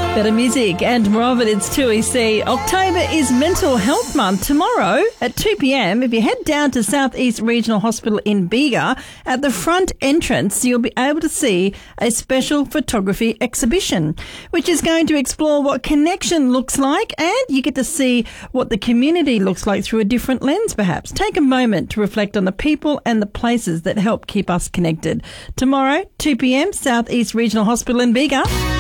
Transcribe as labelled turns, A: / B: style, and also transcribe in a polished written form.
A: Better music and more of it. It's 2EC. October is Mental Health Month. Tomorrow at 2 p.m, if you head down to Southeast Regional Hospital in Bega, at the front entrance, you'll be able to see a special photography exhibition, which is going to explore what connection looks like, and you get to see what the community looks like through a different lens, perhaps. Take a moment to reflect on the people and the places that help keep us connected. Tomorrow, 2 p.m, Southeast Regional Hospital in Bega.